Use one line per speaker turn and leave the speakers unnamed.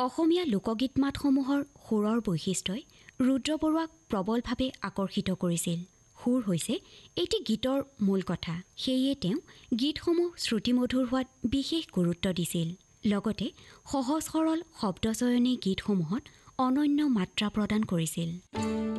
অসমীয়া লোকগীত মাতসমূহৰ সুৰৰ বৈশিষ্ট্যই ৰুদ্ৰ বৰুৱাক প্ৰবলভাৱে আকৰ্ষিত কৰিছিল। সুৰ হৈছে এটি গীতৰ মূল কথা। সেয়ে তেওঁ গীতসমূহ শ্ৰুতিমধুৰ হোৱাত বিশেষ গুৰুত্ব দিছিল। লগতে সহজ সৰল শব্দচয়নে গীতসমূহত অনন্য মাত্ৰা প্ৰদান কৰিছিল।